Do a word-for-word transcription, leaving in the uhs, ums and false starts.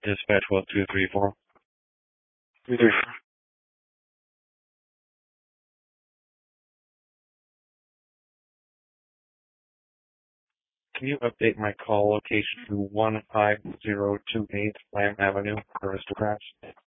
Dispatch one two three four. two three four. Can you update my call location to one five zero two eight Lamb Avenue, Aristocrats?